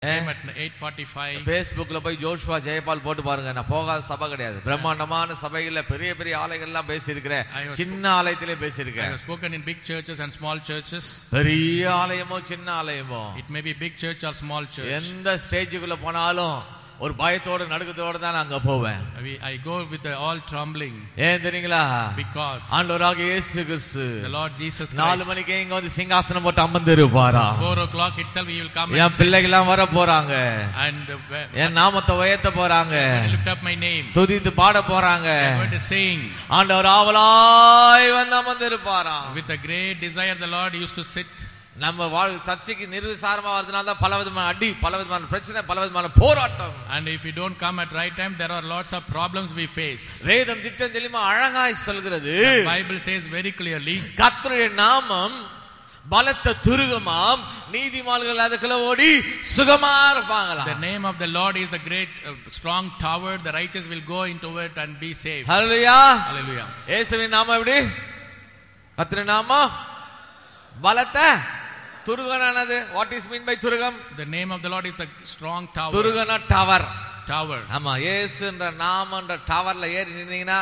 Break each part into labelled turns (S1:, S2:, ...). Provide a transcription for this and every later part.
S1: came at 8:45.
S2: Facebookல போய் Joshua Jayapal போட்டு பாருங்க. நான் போகாத சபை கிடையாது. பிரம்மாண்டமான சபைகள்ல பெரிய பெரிய ஆலயங்கள்லாம் பேசியிருக்கிறேன். சின்ன ஆலயத்திலே பேசியிருக்கேன்.
S1: I have spoken in big churches and small churches.
S2: பெரிய ஆலயமோ சின்ன ஆலயமோ,
S1: It may be big church or small church.
S2: எந்த ஸ்டேஜுக்குள்ள போனாலும் ஒரு பயத்தோட நடுக்கத்தோட தான் அங்க போவேன்.
S1: I go with all trembling.
S2: ஏன் தெரியுங்களா?
S1: Because
S2: ஆண்டவராகிய இயேசு கிறிஸ்து
S1: the Lord Jesus Christ
S2: 4 மணிக்கு இங்க வந்து சிங்காசனம் போட்டு அமர்ந்திருப்பாரா.
S1: 4 o'clock itself he will come
S2: என் பிள்ளைகள்லாம் வர போறாங்க.
S1: and
S2: என் நாமத்தை உயர்த்த போறாங்க.
S1: lift up my name.
S2: துதித்து பாட போறாங்க.
S1: They are going to sing.
S2: ஆண்டவர் ஆவலாய் வந்து அமர்ந்திருப்பாரா.
S1: With a great desire the Lord used to sit.
S2: நம்ம சர்ச்சைக்கு நிர்விசாரமா வரதுனால தான் பலவிதமான அடி, பலவிதமான பிரச்சனை, பலவிதமான போராட்டம்.
S1: And if you don't come at right time, there are lots of problems we face.
S2: வேதம் திட்டம் தெளிவா அழகாய் சொல்கிறது.
S1: The Bible says very clearly,
S2: கர்த்தருடைய நாமம் பலத்த துருகமாம், நீதிமான்கள் அதுக்குள்ள ஓடி சுகமா இருப்பாங்களா.
S1: The name of the Lord is the great strong tower. The righteous will go into it and be saved.
S2: Hallelujah.
S1: Hallelujah.
S2: இயேசுவின் நாமம் எப்படி? கர்த்தருடைய நாமம் பலத்த துருகனானது. What is mean by Thurugam?
S1: The name of the Lord is a strong tower.
S2: துருகனா tower.
S1: Tower.
S2: ஆமா, இயேசுன்ற நாமன்ற டவர்ல ஏறி நின்னீங்கன்னா,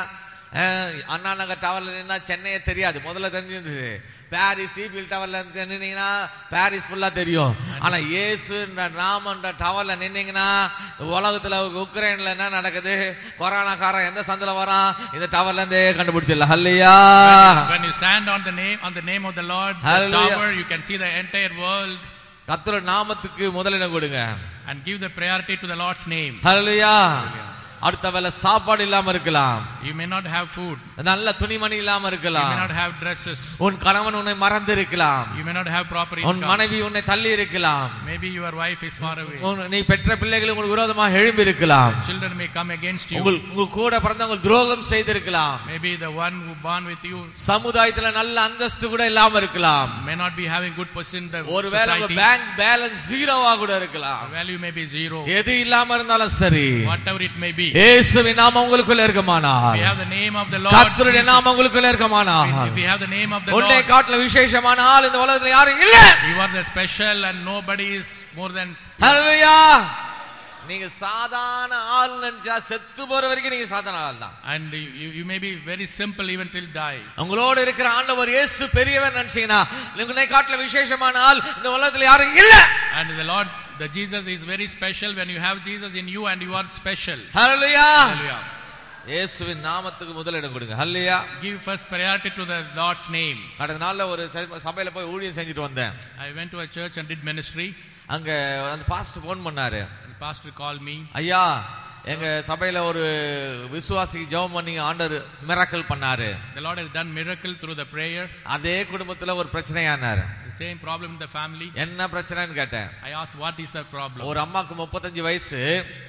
S2: அண்ணா நகர் டவர்ல நின்னா சென்னையே தெரியாது. முதல்ல தெரிஞ்சிருந்தது. பாரிஸ் ஈஃபில் டவர்ல நின்னீங்கன்னா பாரிஸ் ஃபுல்லா தெரியும். ஆனா இயேசுன்ற நாமன்ற டவர்ல நின்னீங்கன்னா உலகத்துல உக்ரைன்ல என்ன நடக்குது, கொரோனாக்காரன் எந்த சந்தில வரான், இந்த டவர்ல இருந்தே கண்டுபிடிச்சிடலாம். ஹல்லேலூயா.
S1: When you stand on the name of the Lord, the tower, you can see the entire world.
S2: கர்த்தருடைய நாமத்துக்கு முதலிடம் கொடுங்க
S1: and give the priority to the Lord's name.
S2: ஹல்லேலூயா. அடுத்த வேளை சாப்பாடு இல்லாம இருக்கலாம்.
S1: You may not have food.
S2: நல்ல துணிமணி இல்லாம இருக்கலாம்.
S1: You may not have dresses.
S2: உன் கணவன் உன்னை மறந்து இருக்கலாம்.
S1: You may not have proper income.
S2: உன் மனைவி உன்னை தள்ளி இருக்கலாம்.
S1: Maybe your wife is far away.
S2: நீ பெற்ற பிள்ளைகள் உங்களுக்கு விரோதமாக எழும்பி இருக்கலாம்.
S1: Children may come against you.
S2: உங்க கூட பிறந்தவங்க துரோகம் செய்திருக்கலாம்.
S1: Maybe the one who born with you
S2: சமுதாயத்துல நல்ல அந்தஸ்து கூட இல்லாம இருக்கலாம்.
S1: may not be having good position in the
S2: ஒருவேளை
S1: society.
S2: பேங்க் பேலன்ஸ் ஜீரோவா கூட இருக்கலாம்.
S1: Value may be zero.
S2: எது இல்லாம இருந்தாலும் சரி,
S1: whatever it may be,
S2: இயேசுவின் நாமம் உங்களுக்குள்ள இருக்குமானால்,
S1: if you have the name of the Lord,
S2: கர்த்தருடைய நாமம் உங்களுக்குள்ள இருக்குமானால்,
S1: if you have the name of the
S2: உன்னை
S1: Lord,
S2: காட்டில விசேஷமானால் இந்த உலகத்துல யாரும் இல்ல.
S1: you are the special and nobody is more than.
S2: ஹல்லேலூயா. நீங்க சாதாரண ஆள் நினைச்சா செத்து போற வரைக்கும் நீங்க சாதாரண ஆள் தான்.
S1: And you may be very simple even till die.
S2: உங்களோட இருக்கிற ஆண்டவர் இயேசு பெரியவர் நினைச்சீங்கன்னா உங்களை காட்டில விசேஷமான ஆள் இந்த உலகத்துல யாரும் இல்ல.
S1: And the Lord, the Jesus is very special. When you have Jesus in you and you are special.
S2: Hallelujah.
S1: Hallelujah.
S2: இயேசுவின் நாமத்துக்கு முதலிடம் கொடுங்க. ஹல்லேலூயா.
S1: Give first priority to the Lord's name.
S2: கடந்த நாள்ல ஒரு சபையில போய் ஊழியம் செஞ்சுட்டு வந்தேன்.
S1: I went to a church and did ministry.
S2: அங்க அந்த பாஸ்டர் ஃபோன் பண்ணாரு.
S1: The pastor called me.
S2: ஐயா, எங்க சபையில ஒரு விசுவாசி ஜெபம் பண்ணி ஆண்டவர் மிராக்கிள் பண்ணாரு.
S1: The Lord has done miracle through the prayer.
S2: அதே குடும்பத்துல ஒரு பிரச்சனையானாரு.
S1: The same problem in the family.
S2: என்ன பிரச்சனைன்னு கேட்டேன்.
S1: I asked what is the problem.
S2: ஒரு அம்மாக்கு 35 வயசு.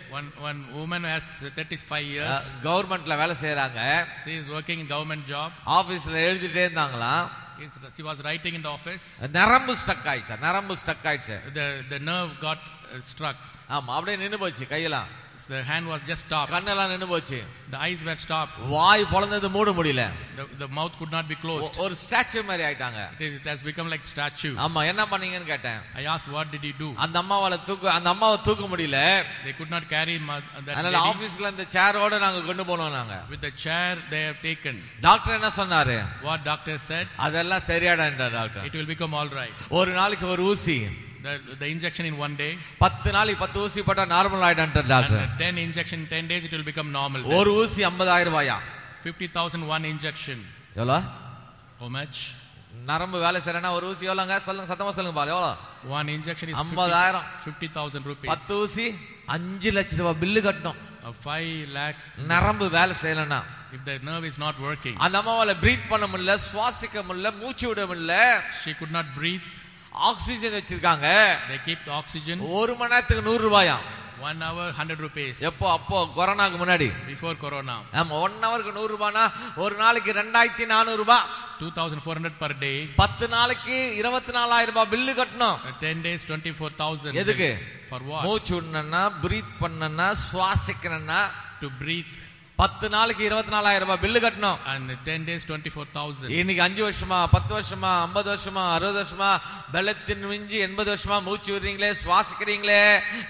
S1: One woman has 35 years.
S2: கவர்மெண்ட்ல வேலை செய்யறாங்க.
S1: She is working in government job.
S2: ஆபீஸ்ல எழுதிட்டே இருந்தாங்களா.
S1: She was writing in the office.
S2: நரம்பு ஸ்டக் ஆயிடுச்சு.
S1: The nerve got struck.
S2: ஆமா, அப்படியே நின்னு போச்சு. கையெல்லாம்,
S1: the hand was just stopped.
S2: கண்ணெல்லாம் நின்னு போச்சு.
S1: The eyes were stopped.
S2: வாய் பொளந்தது மூட முடியல.
S1: The mouth could not be closed.
S2: ஒரு ஸ்டாச்சு மாதிரி ஆயிட்டாங்க.
S1: It has become like statue.
S2: ஆமா, என்ன பண்ணீங்கன்னு கேட்டேன்.
S1: I asked what did he do.
S2: அந்த அம்மாவை தூக்க முடியல.
S1: They could not carry that
S2: அதனால
S1: lady.
S2: ஆபீஸ்ல இந்த சேரோட நாங்க கொண்டு போனோம். நாங்க
S1: With the chair they have taken.
S2: Doctor என்ன சொன்னாரு?
S1: What doctor said?
S2: அதெல்லாம் சரியாடான்றார் doctor.
S1: It will become all right.
S2: ஒரு நாளைக்கு ஒரு ஊசி,
S1: The injection in one day.
S2: 10 நாளைக்கு 10 ஊசி போட்டா normal ஆயிடான்றார் doctor.
S1: 10 injection in 10 days it will become normal.
S2: ஒரு ஊசி 50,000 ரூபாயா?
S1: 50,000 one injection.
S2: எவ்வளோ?
S1: How much?
S2: நரம்பு வேலை செய்யறனா ஒரு ஊசி எவ்வளோங்க? சொல்லுங்க, சத்தமா சொல்லுங்க பாரு. எவ்வளோ?
S1: One injection is
S2: 50,000.
S1: 50,000 rupees.
S2: 10 ஊசி 5 லட்சம் ரூபாய் பில்லு கட்டணும்.
S1: 5 lakh.
S2: நரம்பு வேலை செய்யலனா,
S1: if the nerve is not working,
S2: அந்த அம்மாவால பிரீத் பண்ண முடியல, சுவாசிக்க முடியல, மூச்சு விட முடியல.
S1: she could not breathe.
S2: Oxygen வச்சிருக்காங்க.
S1: They keep the oxygen.
S2: ஒரு மணி நேரத்துக்கு 100 ரூபாயா?
S1: 1 hour 100 rupees.
S2: அப்போ கொரோனாக்கு முன்னாடி.
S1: Before corona.
S2: ஆமா, 1 ஹவருக்கு 100 ரூபானா ஒரு நாளைக்கு 2,400 ரூபாய்.
S1: 2,400 per day.
S2: 10 நாளைக்கு 24,000 ரூபாய் பில்லு கட்டணும்.
S1: 10 days 24,000.
S2: எதுக்கு?
S1: For what?
S2: மூச்சு விடணும்னா, பிரீத் பண்ணணும்னா, சுவாசிக்கணும்னா.
S1: To breathe.
S2: 10 நாளுக்கு 24,000 ரூபாய் பில்லு கட்டணும்.
S1: And 10 days 24,000.
S2: இன்னைக்கு 5 வருஷமா 10 வருஷமா 50 வருஷமா 60 வருஷமா பலத்தின் மிஞ்சி 80 வருஷமா மூச்சு விடுறீங்களே, சுவாசிக்கிறீங்களே,